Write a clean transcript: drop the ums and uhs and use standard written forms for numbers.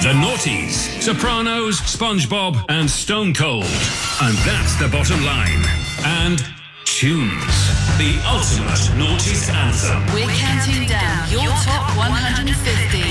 The Naughties, Sopranos, SpongeBob, and Stone Cold. And that's the bottom line. And Tunes, the ultimate Naughties anthem. We're counting down your top 150.